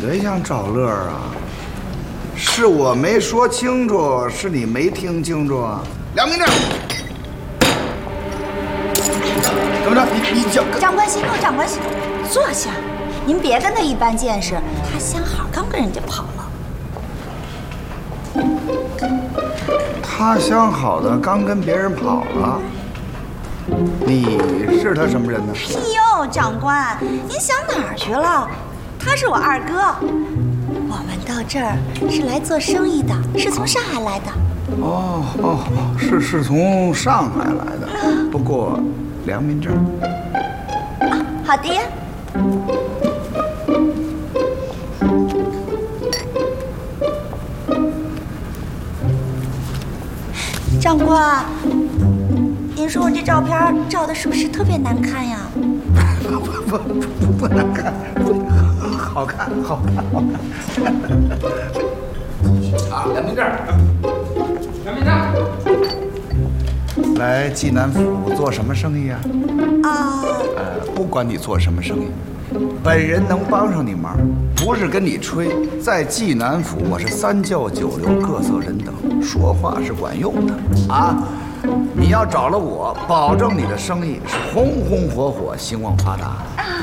对象找乐啊？是我没说清楚，是你没听清楚啊？梁明正，怎么着？你叫长官息怒，长官息怒，坐下。您别跟他一般见识，他相好刚跟人家跑了。 他相好的刚跟别人跑了，你是他什么人呢？ 哎呦，长官，您想哪儿去了？他是我二哥。我们到这儿是来做生意的，是从上海来的。 是从上海来的，不过良民证。 好的。长官，您说我这照片照的是不是特别难看呀？ 不难看，好看。啊，良民证，良民证。来济南府做什么生意啊？不管你做什么生意，本人能帮上你忙，不是跟你吹。在济南府，我是三教九流各色人等，说话是管用的啊。你要找了我，保证你的生意是红红火火、兴旺发达。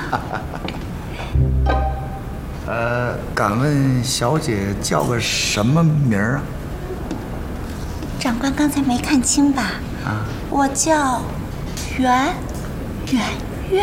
敢问小姐叫个什么名儿啊？ 长官刚才没看清吧？我叫圆圆。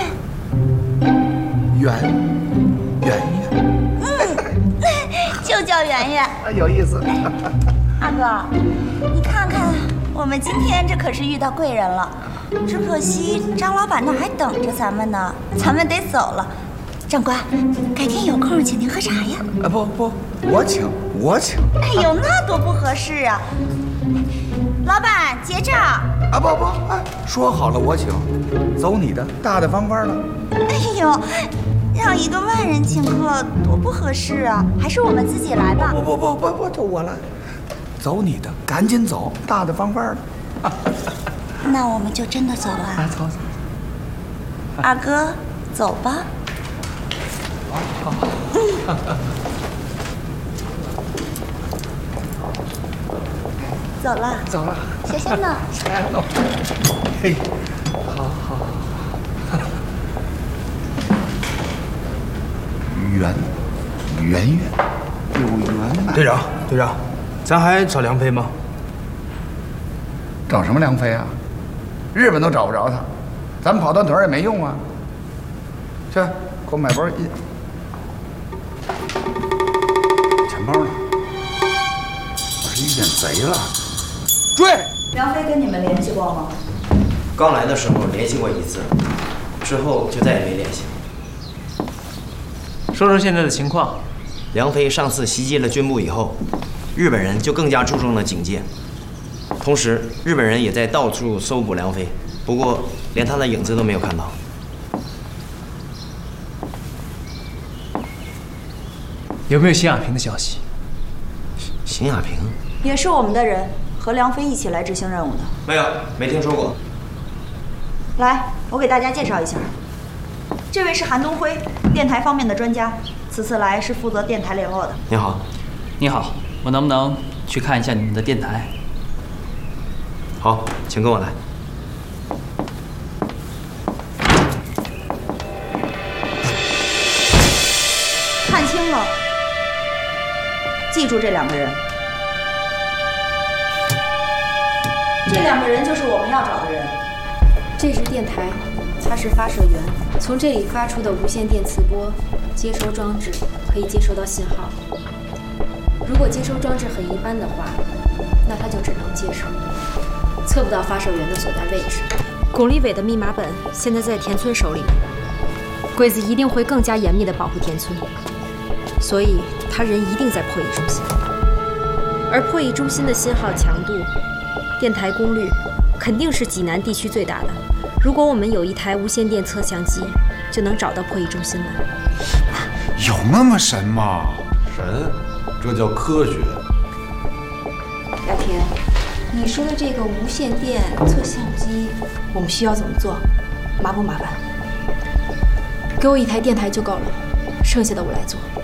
就叫圆圆。 有意思。 二哥，你看看，我们今天这可是遇到贵人了。只可惜张老板那儿还等着咱们呢，咱们得走了。长官，改天有空请您喝茶呀。 不，我请。 哎呦，那多不合适啊！老板结账。 不，说好了我请，走你的，大大方方的。 哎呦，让一个外人请客多不合适啊！还是我们自己来吧。 不，就我来。走你的，赶紧走，大大方方的。 那我们就真的走了。 走。 二哥，走吧。 好。 走了。小仙呢？ 嘿，好。圆，有缘呐。 队长，咱还找梁飞吗？ 找什么梁飞啊？日本都找不着他，咱们跑断腿也没用啊。去，给我买包烟。钱包呢？我是遇见贼了。追！ 梁飞跟你们联系过吗？ 刚来的时候联系过一次，之后就再也没联系。 说说现在的情况。 梁飞上次袭击了军部以后，日本人就更加注重了警戒，同时日本人也在到处搜捕梁飞，不过连他的影子都没有看到。 有没有邢亚平的消息？ 邢亚平也是我们的人，和梁飞一起来执行任务的。 没有，没听说过。 来，我给大家介绍一下，这位是韩东辉，电台方面的专家，此次来是负责电台联络的。 你好。 你好，我能不能去看一下你们的电台？ 好，请跟我来。 看清了，记住这两个人。这两个人就是我们要找的人。 这支电台，它是发射源，从这里发出的无线电磁波接收装置可以接收到信号。如果接收装置很一般的话，那它就只能接收，测不到发射源的所在位置。巩立伟的密码本现在在田村手里，鬼子一定会更加严密地保护田村，所以他人一定在破译中心。而破译中心的信号强度、电台功率肯定是济南地区最大的。如果我们有一台无线电测向机，就能找到破译中心了。 有那么神吗？ 神，这叫科学。 亚平，你说的这个无线电测向机，我们需要怎么做？麻不麻烦？给我一台电台就够了，剩下的我来做。